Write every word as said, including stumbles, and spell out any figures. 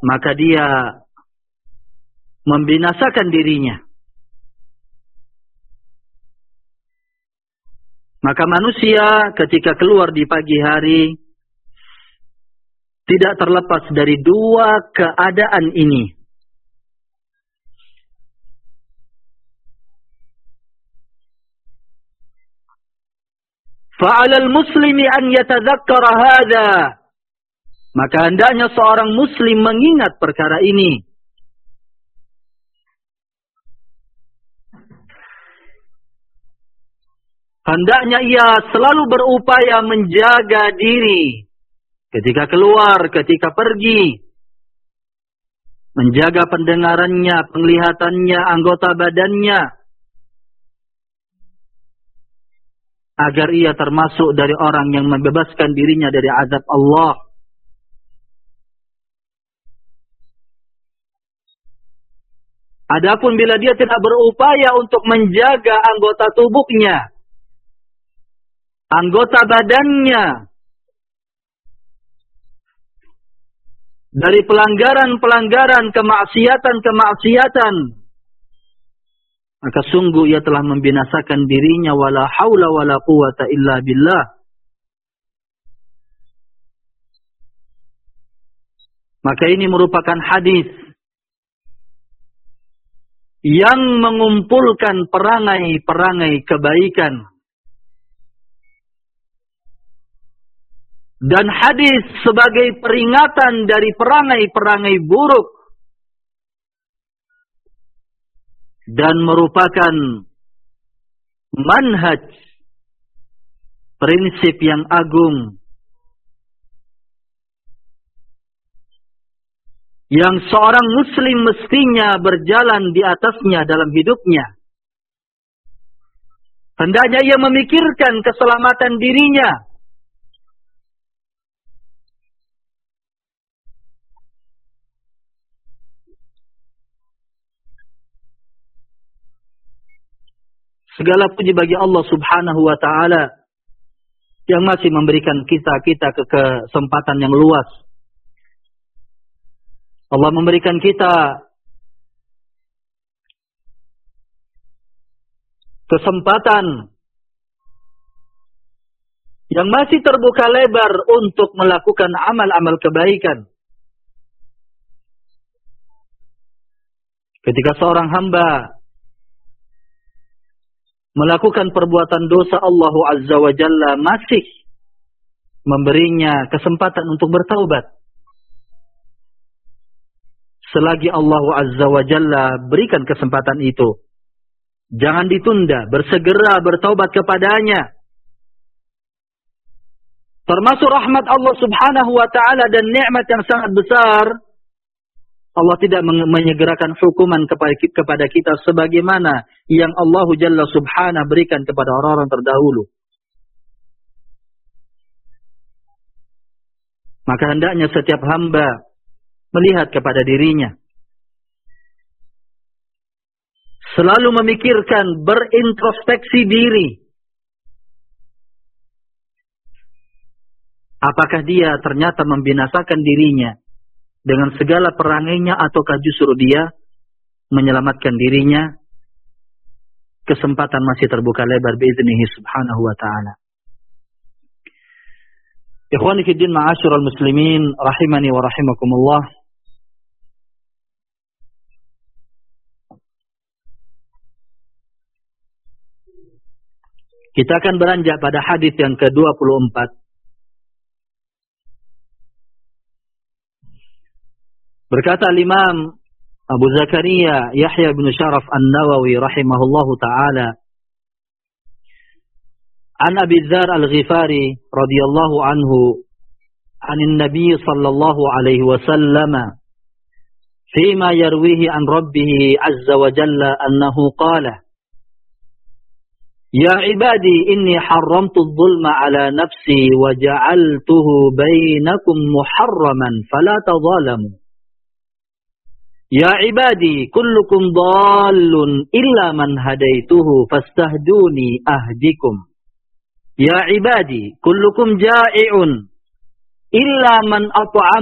maka dia membinasakan dirinya. Maka manusia ketika keluar di pagi hari tidak terlepas dari dua keadaan ini. Fa'alal muslimi an yatadzakkara hadza. Maka hendaknya seorang muslim mengingat perkara ini. Hendaknya ia selalu berupaya menjaga diri ketika keluar, ketika pergi. Menjaga pendengarannya, penglihatannya, anggota badannya. Agar ia termasuk dari orang yang membebaskan dirinya dari azab Allah. Adapun bila dia tidak berupaya untuk menjaga anggota tubuhnya, anggota badannya, dari pelanggaran-pelanggaran, kemaksiatan-kemaksiatan, maka sungguh ia telah membinasakan dirinya. Wala haula wala quwata illa billah. Maka ini merupakan hadis yang mengumpulkan perangai-perangai kebaikan. Dan hadis sebagai peringatan dari perangai-perangai buruk. Dan merupakan manhaj, prinsip yang agung yang seorang muslim mestinya berjalan di atasnya dalam hidupnya. Hendaknya ia memikirkan keselamatan dirinya. Segala puji bagi Allah subhanahu wa ta'ala yang masih memberikan kita-kita ke kesempatan yang luas. Allah memberikan kita kesempatan yang masih terbuka lebar untuk melakukan amal-amal kebaikan. Ketika seorang hamba melakukan perbuatan dosa, Allah Azza wa Jalla masih memberinya kesempatan untuk bertaubat. Selagi Allah Azza wa Jalla berikan kesempatan itu, jangan ditunda, bersegera bertaubat kepadanya. Termasuk rahmat Allah Subhanahu wa ta'ala dan nikmat yang sangat besar, Allah tidak menyegerakan hukuman kepada kita sebagaimana yang Allah Jalla Subhanahu berikan kepada orang-orang terdahulu. Maka hendaknya setiap hamba melihat kepada dirinya. Selalu memikirkan, berintrospeksi diri. Apakah dia ternyata membinasakan dirinya dengan segala perangainya, ataukah justru dia menyelamatkan dirinya? Kesempatan masih terbuka lebar biiznihi subhanahu wa ta'ala. Ikhwani fi din, ma'asyiral muslimin rahimani wa rahimakumullah. Kita akan beranjak pada hadis yang ke dua puluh empat. Berkata Imam Abu Zakaria Yahya bin Sharaf An-Nawawi rahimahullahu ta'ala, An Abi Dzar Al-Ghifari radhiyallahu anhu, anin Nabi sallallahu alaihi wasallam, fima yarwihi an Rabbih azza wa jalla annahu qala, Ya ibadi inni haramtu adh-dhulma ala nafsi wa ja'altuhu bainakum muharraman fala tadhalamu. Ya ibadi kullukum dhallun illa man hadaituhu fastahduni ahdikum. Ya ibadi kullukum ja'i'un illa man at'am